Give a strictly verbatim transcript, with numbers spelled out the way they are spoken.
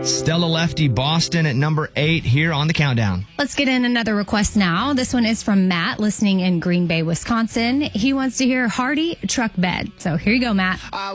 Stella Lefty, Boston at number eight here on the countdown. Let's get in another request now. This one is from Matt, listening in Green Bay, Wisconsin. He wants to hear Hardy Truck Bed. So here you go, Matt. I